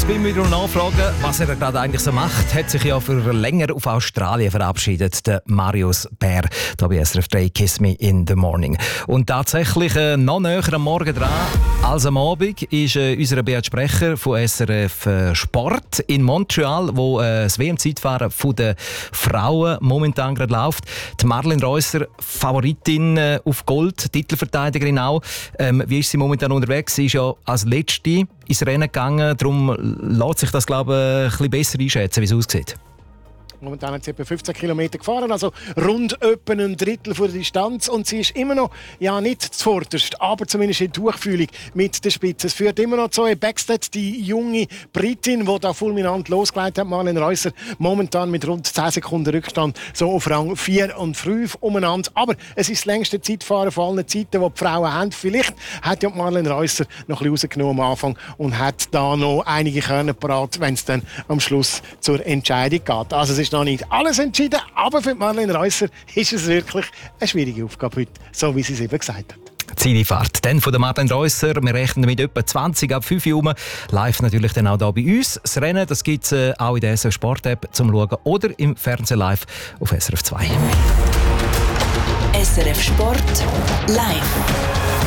bin wieder nachfragen, was er gerade eigentlich so macht. Hat sich ja für länger auf Australien verabschiedet, der Marius Bär, hier bei SRF 3 «Kiss Me in the Morning». Und tatsächlich noch näher am Morgen dran als am Abend ist unser Beat Sprecher von SRF Sport in Montreal, wo das WM-Zeitfahren der Frauen momentan gerade läuft. Die Marlen Reusser, Favoritin auf Gold, Titelverteidigerin auch. Wie ist sie momentan unterwegs? Sie ist ja als Letzte ins Rennen gegangen, darum lässt sich das, glaube ich, ein bisschen besser einschätzen, wie es aussieht. Momentan hat sie etwa 15 Kilometer gefahren, also rund etwa ein Drittel von der Distanz. Und sie ist immer noch, ja nicht zuvorderst, aber zumindest in Durchfühlung mit der Spitze. Es führt immer noch Zoe Bäckstedt, die junge Britin, die da fulminant losgelegt hat. Marlen Reusser momentan mit rund 10 Sekunden Rückstand so auf Rang 4 und 5 umeinander. Aber es ist das längste Zeitfahren von allen Zeiten, die die Frauen haben. Vielleicht hat ja Marlen Reusser noch ein bisschen rausgenommen am Anfang und hat da noch einige Körner parat, wenn es dann am Schluss zur Entscheidung geht. Also es ist noch nicht alles entschieden, aber für Marlen Reusser ist es wirklich eine schwierige Aufgabe heute, so wie sie es eben gesagt hat. Zielfahrt. Dann von der Marlen Reusser. Wir rechnen mit etwa 20 ab 5 Uhr. Live natürlich dann auch hier bei uns. Das Rennen gibt es auch in der SRF Sport App zum Schauen oder im Fernsehen live auf SRF 2. SRF Sport live.